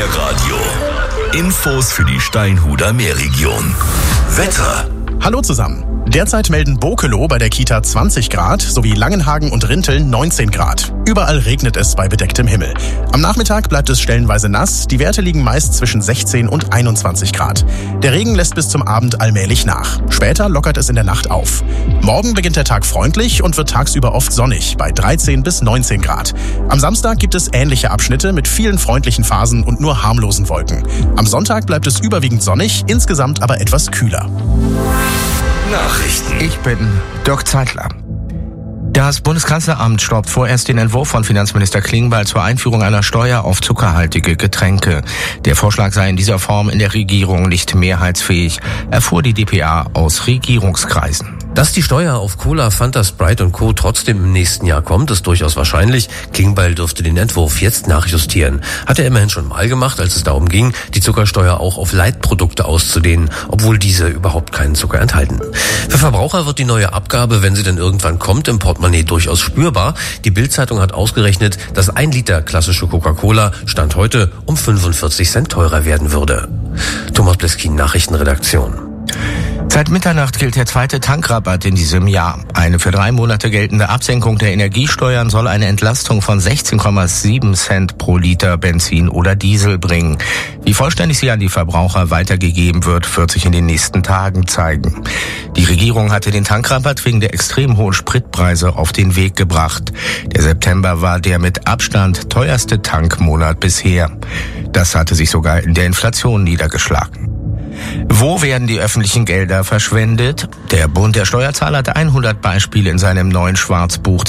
Meerradio. Infos für die Steinhuder Meerregion. Wetter. Hallo zusammen. Derzeit melden Bokelow bei der Kita 20 Grad sowie Langenhagen und Rinteln 19 Grad. Überall regnet es bei bedecktem Himmel. Am Nachmittag bleibt es stellenweise nass. Die Werte liegen meist zwischen 16 und 21 Grad. Der Regen lässt bis zum Abend allmählich nach. Später lockert es in der Nacht auf. Morgen beginnt der Tag freundlich und wird tagsüber oft sonnig bei 13 bis 19 Grad. Am Samstag gibt es ähnliche Abschnitte mit vielen freundlichen Phasen und nur harmlosen Wolken. Am Sonntag bleibt es überwiegend sonnig, insgesamt aber etwas kühler. Nachrichten. Ich bin Dirk Zeitler. Das Bundeskanzleramt stoppt vorerst den Entwurf von Finanzminister Klingbeil zur Einführung einer Steuer auf zuckerhaltige Getränke. Der Vorschlag sei in dieser Form in der Regierung nicht mehrheitsfähig, erfuhr die dpa aus Regierungskreisen. Dass die Steuer auf Cola, Fanta, Sprite und Co. trotzdem im nächsten Jahr kommt, ist durchaus wahrscheinlich. Klingbeil dürfte den Entwurf jetzt nachjustieren. Hat er immerhin schon mal gemacht, als es darum ging, die Zuckersteuer auch auf Leitprodukte auszudehnen, obwohl diese überhaupt keinen Zucker enthalten. Für Verbraucher wird die neue Abgabe, wenn sie denn irgendwann kommt, im Portemonnaie durchaus spürbar. Die Bild-Zeitung hat ausgerechnet, dass 1 Liter klassische Coca-Cola Stand heute um 45 Cent teurer werden würde. Thomas Bleskin, Nachrichtenredaktion. Seit Mitternacht gilt der zweite Tankrabatt in diesem Jahr. Eine für 3 Monate geltende Absenkung der Energiesteuern soll eine Entlastung von 16,7 Cent pro Liter Benzin oder Diesel bringen. Wie vollständig sie an die Verbraucher weitergegeben wird sich in den nächsten Tagen zeigen. Die Regierung hatte den Tankrabatt wegen der extrem hohen Spritpreise auf den Weg gebracht. Der September war der mit Abstand teuerste Tankmonat bisher. Das hatte sich sogar in der Inflation niedergeschlagen. Wo werden die öffentlichen Gelder verschwendet? Der Bund der Steuerzahler hat 100 Beispiele in seinem neuen Schwarzbuch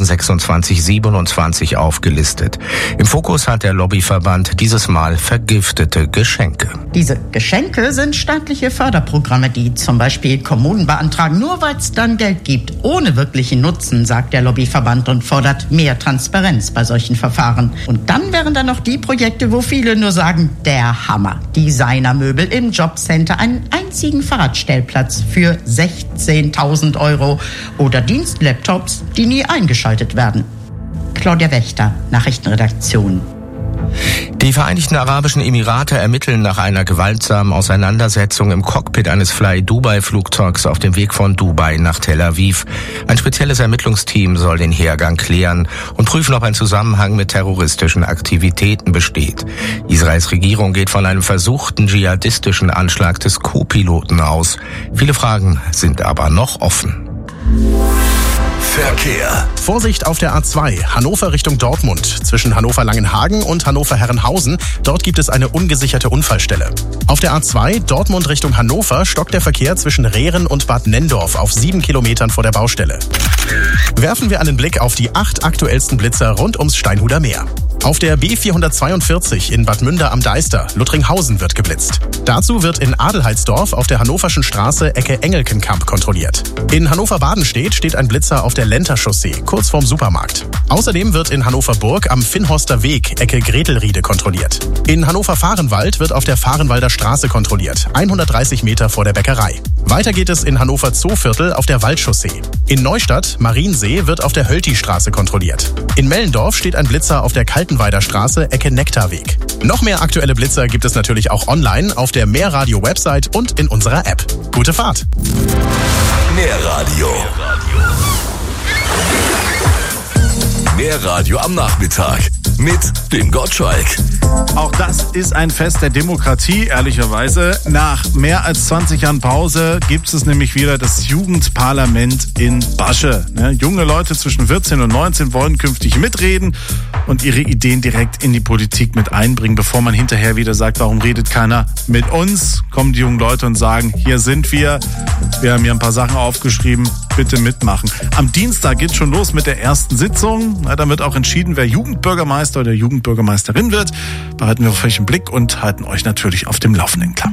2026-27 aufgelistet. Im Fokus hat der Lobbyverband dieses Mal vergiftete Geschenke. Diese Geschenke sind staatliche Förderprogramme, die zum Beispiel Kommunen beantragen, nur weil es dann Geld gibt, ohne wirklichen Nutzen, sagt der Lobbyverband und fordert mehr Transparenz bei solchen Verfahren. Und dann wären da noch die Projekte, wo viele nur sagen, der Hammer. Designermöbel im Jobcenter, einen einzigen Fahrradstellplatz für 16.000 € oder Dienstlaptops, die nie eingeschaltet werden. Claudia Wächter, Nachrichtenredaktion. Die Vereinigten Arabischen Emirate ermitteln nach einer gewaltsamen Auseinandersetzung im Cockpit eines Fly-Dubai-Flugzeugs auf dem Weg von Dubai nach Tel Aviv. Ein spezielles Ermittlungsteam soll den Hergang klären und prüfen, ob ein Zusammenhang mit terroristischen Aktivitäten besteht. Israels Regierung geht von einem versuchten dschihadistischen Anschlag des Co-Piloten aus. Viele Fragen sind aber noch offen. Verkehr. Vorsicht auf der A2, Hannover Richtung Dortmund. Zwischen Hannover-Langenhagen und Hannover-Herrenhausen. Dort gibt es eine ungesicherte Unfallstelle. Auf der A2, Dortmund Richtung Hannover, stockt der Verkehr zwischen Rehren und Bad Nenndorf auf 7 Kilometern vor der Baustelle. Werfen wir einen Blick auf die 8 aktuellsten Blitzer rund ums Steinhuder Meer. Auf der B442 in Bad Münder am Deister, Luttringhausen, wird geblitzt. Dazu wird in Adelheidsdorf auf der Hannoverschen Straße Ecke Engelkenkamp kontrolliert. In Hannover-Badenstedt steht ein Blitzer auf der Lenter-Chaussee, kurz vorm Supermarkt. Außerdem wird in Hannover-Burg am Finnhorster Weg Ecke Gretelriede kontrolliert. In Hannover-Fahrenwald wird auf der Fahrenwalder Straße kontrolliert, 130 Meter vor der Bäckerei. Weiter geht es in Hannover-Zooviertel auf der Waldchaussee. In Neustadt, Mariensee, wird auf der Hölti-Straße kontrolliert. In Mellendorf steht ein Blitzer auf der Kaltenweider Straße, Ecke Nektarweg. Noch mehr aktuelle Blitzer gibt es natürlich auch online auf der Meerradio-Website und in unserer App. Gute Fahrt! Meerradio. Meerradio am Nachmittag mit dem Gottschalk. Auch das ist ein Fest der Demokratie, ehrlicherweise. Nach mehr als 20 Jahren Pause gibt es nämlich wieder das Jugendparlament in Basche. Junge Leute zwischen 14 und 19 wollen künftig mitreden und ihre Ideen direkt in die Politik mit einbringen, bevor man hinterher wieder sagt, warum redet keiner mit uns? Kommen die jungen Leute und sagen, hier sind wir haben hier ein paar Sachen aufgeschrieben, bitte mitmachen. Am Dienstag geht's schon los mit der ersten Sitzung. Dann wird auch entschieden, wer Jugendbürgermeister oder Jugendbürgermeisterin wird. Behalten wir auf euch im Blick und halten euch natürlich auf dem Laufenden. Klar.